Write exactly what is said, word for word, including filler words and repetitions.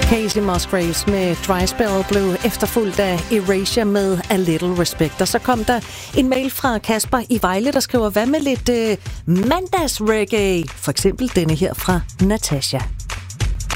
Casey Musgraves med Dry Spell Blue, efterfulgt af Erasure med A Little Respect. Og så kom der en mail fra Kasper i Vejle, der skriver, hvad med lidt øh, mandagsreggae? For eksempel denne her fra Natasha.